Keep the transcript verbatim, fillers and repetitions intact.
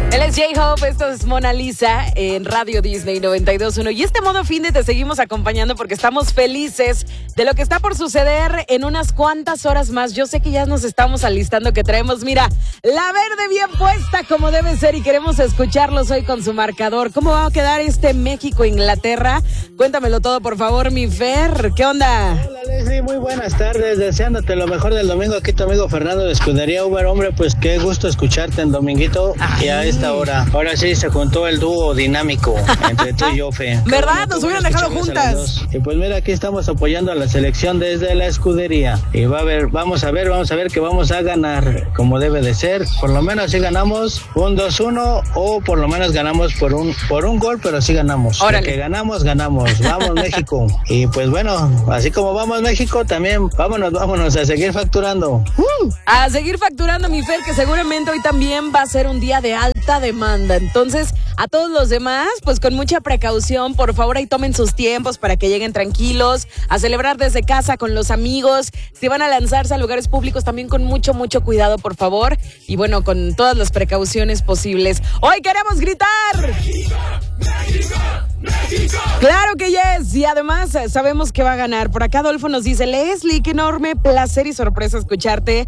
Él es J-Hope, esto es Mona Lisa en Radio Disney noventa y dos punto uno. Y este modo fin de te seguimos acompañando porque estamos felices de lo que está por suceder en unas cuantas horas más. Yo sé que ya nos estamos alistando, que traemos, mira, la verde bien puesta como debe ser y queremos escucharlos hoy con su marcador. ¿Cómo va a quedar este México-Inglaterra? Cuéntamelo todo, por favor, mi Fer. ¿Qué onda? Hola, Leslie, muy buenas tardes. Deseándote lo mejor del domingo. Aquí tu amigo Fernando de Escudería Uber. Hombre, pues qué gusto escucharte en dominguito. Ay. Y a esta hora. Ahora sí se juntó el dúo dinámico entre tú y yo, Fe. ¿Verdad? Nos hubieran dejado juntas. Y pues mira, aquí estamos apoyando a la selección desde la escudería. Y va a ver, vamos a ver, vamos a ver que vamos a ganar como debe de ser. Por lo menos si ganamos un dos uno o por lo menos ganamos por un por un gol, pero sí ganamos. Órale. Que ganamos, ganamos. Vamos, México. Y pues bueno, así como vamos, México, también vámonos, vámonos a seguir facturando. Uh, a seguir facturando, mi Fer, que seguramente hoy también va a ser un día de alta demanda. Entonces, a todos los demás, pues con mucha precaución, por favor, ahí tomen sus tiempos para que lleguen tranquilos, a celebrar desde casa con los amigos. Si van a lanzarse a lugares públicos, también con mucho, mucho cuidado, por favor. Y bueno, con todas las precauciones posibles. ¡Hoy queremos gritar! ¡México! ¡México! ¡México! ¡Claro que yes! Y además sabemos que va a ganar. Por acá Adolfo nos dice, Leslie, qué enorme placer y sorpresa escucharte.